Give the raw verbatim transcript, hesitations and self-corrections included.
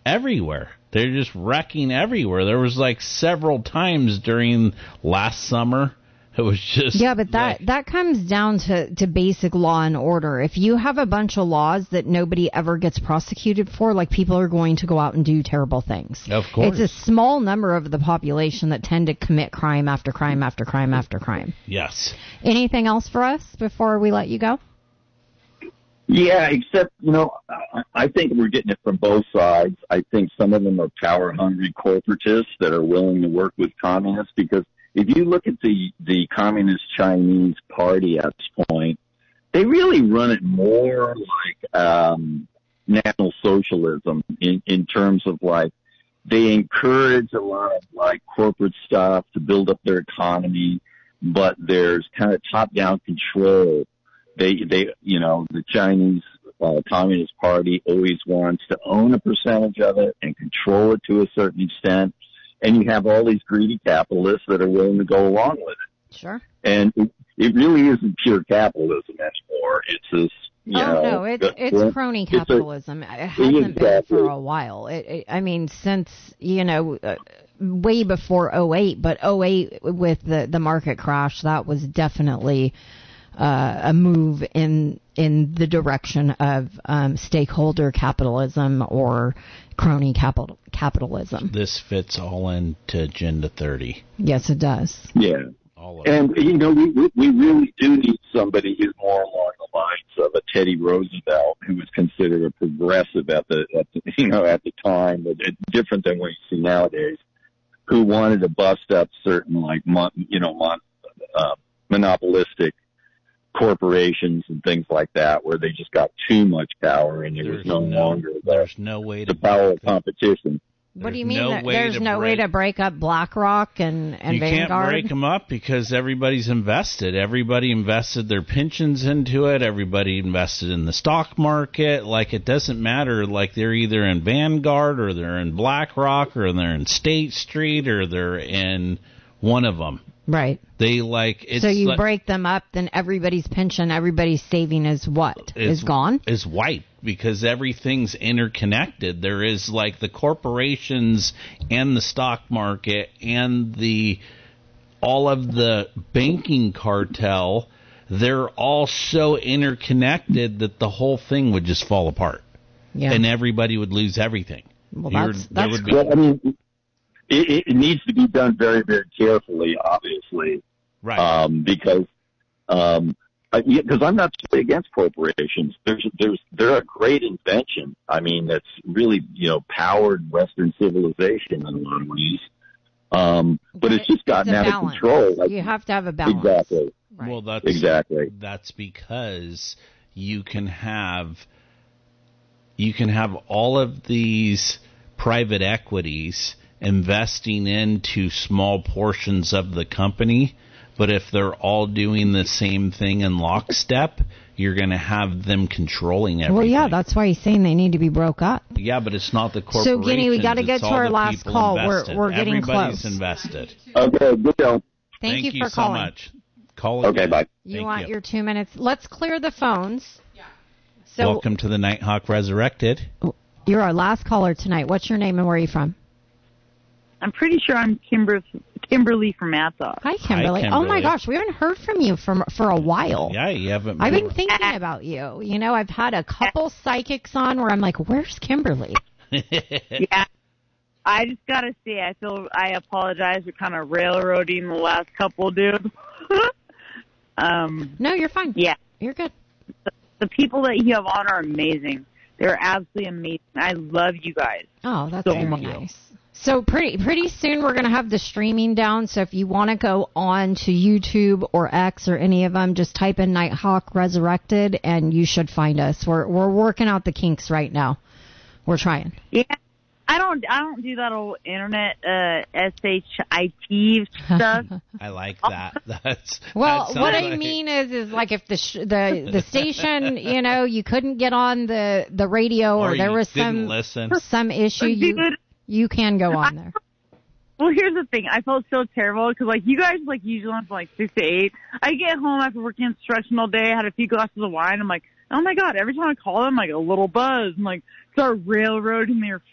everywhere. They're just wrecking everywhere. There was like several times during last summer. It was just yeah, but that like, that comes down to, to basic law and order. If you have a bunch of laws that nobody ever gets prosecuted for, like, people are going to go out and do terrible things. Of course. It's a small number of the population that tend to commit crime after crime after crime after crime. Yes. Anything else for us before we let you go? Yeah, except, you know, I think we're getting it from both sides. I think some of them are power-hungry corporatists that are willing to work with communists, because if you look at the, the Communist Chinese Party at this point, they really run it more like um, national socialism in, in terms of, like, they encourage a lot of, like, corporate stuff to build up their economy, but there's kind of top-down control. They, they, you know, the Chinese uh, Communist Party always wants to own a percentage of it and control it to a certain extent. And you have all these greedy capitalists that are willing to go along with it. Sure. And it, it really isn't pure capitalism anymore. It's this, you oh, know. no, it's, it's crony capitalism. It's a, it hasn't exactly. been for a while. It, it, I mean, since, you know, uh, way before oh eight, but oh eight with the, the market crash, that was definitely uh, a move in in the direction of um, stakeholder capitalism or crony capital capitalism. This fits all into Agenda thirty. Yes, it does. Yeah. All of and, it. you know, we, we we really do need somebody who's more along the lines of a Teddy Roosevelt, who was considered a progressive at the, at the you know, at the time, but it's different than what you see nowadays, who wanted to bust up certain, like, mon, you know, mon, uh, monopolistic corporations and things like that, where they just got too much power and there was no, no longer the, there's no way to the power of competition. What do you mean? No that way there's to no break, way to break up BlackRock and, and you Vanguard? You can't break them up because everybody's invested. Everybody invested their pensions into it. Everybody invested in the stock market. Like, it doesn't matter. Like, they're either in Vanguard or they're in BlackRock or they're in State Street or they're in one of them. Right. They like it's so you like, break them up, then everybody's pension, everybody's saving is what? Is, is gone? Is wiped because everything's interconnected. There is like the corporations and the stock market and the all of the banking cartel. They're all so interconnected that the whole thing would just fall apart. Yeah. And everybody would lose everything. Well, that's, that's would be, well, I mean, It, it needs to be done very, very carefully, obviously, right? Um, because, um, because I'm not so against corporations. There's, there's, they're a great invention. I mean, that's really, you know, powered Western civilization in a lot of ways. Um, but, but it's just gotten it's out of control. Like, you have to have a balance. Exactly. Right. Well, that's exactly. That's because you can have, you can have all of these private equities investing into small portions of the company, but if they're all doing the same thing in lockstep, you're going to have them controlling everything. Well, yeah, that's why he's saying they need to be broke up. Yeah, but it's not the corporations. So, Guinea, we got to get to our last call. Invested. We're we're getting Everybody's close. invested. Okay, good deal. Thank, Thank you for so calling. much. Call again. Okay, bye. You Thank want you. your two minutes? Let's clear the phones. Yeah. So welcome to the Nighthawk Resurrected. You're our last caller tonight. What's your name and where are you from? I'm pretty sure I'm Kimber, Kimberly from Matzoff. Hi, Kimberly. Hi, Kimberly. Oh, my gosh. We haven't heard from you for, for a while. Yeah, you haven't. I've been thinking about you. You know, I've had a couple psychics on where I'm like, where's Kimberly? Yeah. I just got to say, I feel I apologize for kind of railroading the last couple dudes. um, no, you're fine. Yeah. You're good. The, the people that you have on are amazing. They're absolutely amazing. I love you guys. Oh, that's so very much. nice. So pretty pretty soon we're going to have the streaming down. So if you want to go on to YouTube or X or any of them, just type in Nighthawk Resurrected and you should find us. We're we're working out the kinks right now. We're trying. Yeah. I don't I don't do that old internet uh S H I T stuff. I like that. That's well. that what I like... mean is, is like if the sh- the the station, you know, you couldn't get on the, the radio, or, or there you was didn't some listen. some issue, you you can go on there. Well, here's the thing. I felt so terrible because, like, you guys, like, usually on from, like, six to eight. I get home after working construction all day. I had a few glasses of wine. I'm like, oh, my God, every time I call them, like, a little buzz. I'm like, start railroading their